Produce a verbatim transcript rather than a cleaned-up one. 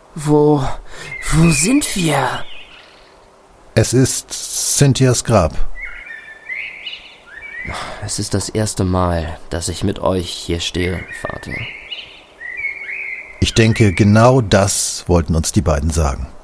Wo, wo sind wir? Es ist Cynthias Grab. Es ist das erste Mal, dass ich mit euch hier stehe, Vater. Ich denke, genau das wollten uns die beiden sagen.